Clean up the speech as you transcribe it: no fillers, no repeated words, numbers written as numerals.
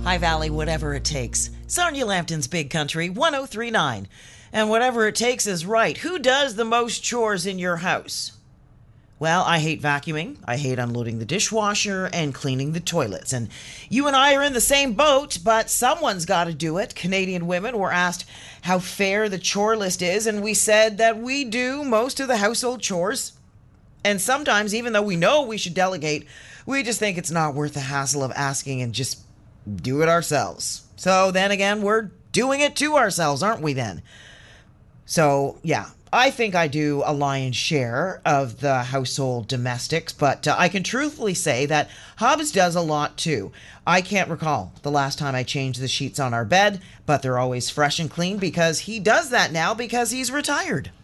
High Valley, whatever it takes. Sonia Lambton's Big Country, 1039. And whatever it takes is right. Who does the most chores in your house? Well, I hate vacuuming, I hate unloading the dishwasher, and cleaning the toilets. And you and I are in the same boat, but someone's got to do it. Canadian women were asked how fair the chore list is, and we said that we do most of the household chores. And sometimes, even though we know we should delegate, we just think it's not worth the hassle of asking and just do it ourselves. So then again, we're doing it to ourselves, aren't we then? So, yeah, I think I do a lion's share of the household domestics, but I can truthfully say that Hobbs does a lot too. I can't recall the last time I changed the sheets on our bed, but they're always fresh and clean because he does that now because he's retired.